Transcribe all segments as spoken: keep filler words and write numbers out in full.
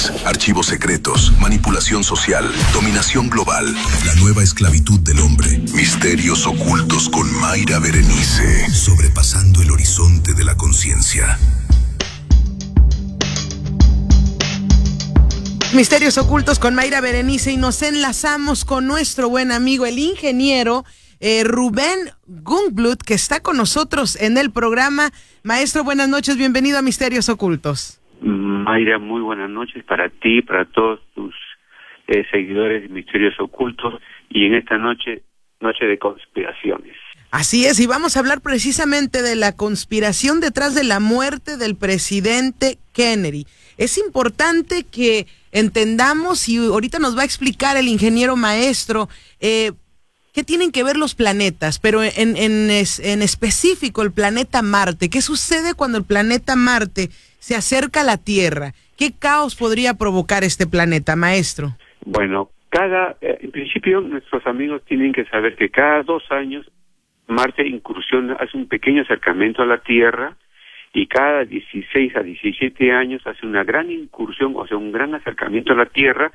drones, archivos secretos, manipulación social, dominación global, la nueva esclavitud del hombre, misterios ocultos con Mayra Berenice, sobrepasando el horizonte de la conciencia. Misterios ocultos con Mayra Berenice, y nos enlazamos con nuestro buen amigo, el ingeniero eh, Rubén Gungblut, que está con nosotros en el programa. Maestro, buenas noches, bienvenido a Misterios Ocultos. Mayra, muy buenas noches para ti, para todos tus eh, seguidores de Misterios Ocultos, y en esta noche, noche de conspiraciones. Así es, y vamos a hablar precisamente de la conspiración detrás de la muerte del presidente Kennedy. Es importante que entendamos, y ahorita nos va a explicar el ingeniero maestro, eh, qué tienen que ver los planetas, pero en, en, en específico el planeta Marte. ¿Qué sucede cuando el planeta Marte se acerca a la Tierra? ¿Qué caos podría provocar este planeta, maestro? Bueno, cada, eh, en principio nuestros amigos tienen que saber que cada dos años Marte incursiona, hace un pequeño acercamiento a la Tierra, y cada dieciséis a diecisiete años hace una gran incursión, o sea, un gran acercamiento a la Tierra,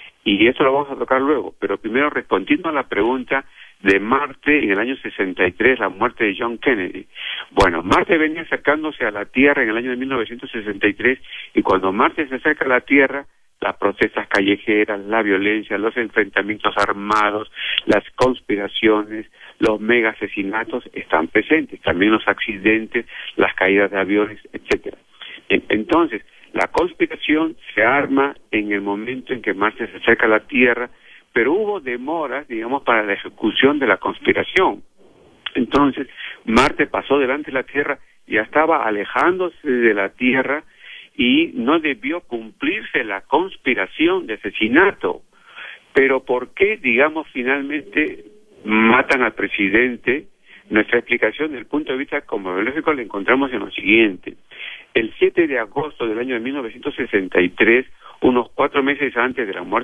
y esto lo vamos a tocar luego. Pero primero, respondiendo a la pregunta de Marte en el año sesenta y tres, la muerte de John Kennedy. Bueno, Marte venía acercándose a la Tierra en el año de mil novecientos sesenta y tres, y cuando Marte se acerca a la Tierra, las protestas callejeras, la violencia, los enfrentamientos armados, las conspiraciones, los mega asesinatos están presentes, también los accidentes, las caídas de aviones, etcétera. Entonces, la conspiración se arma en el momento en que Marte se acerca a la Tierra, pero hubo demoras, digamos, para la ejecución de la conspiración. Entonces, Marte pasó delante de la Tierra, ya estaba alejándose de la Tierra, y no debió cumplirse la conspiración de asesinato. Pero ¿por qué, digamos, finalmente matan al presidente? Nuestra explicación desde el punto de vista cosmológico la encontramos en lo siguiente. El siete de agosto del año de mil novecientos sesenta y tres, unos cuatro meses antes de la muerte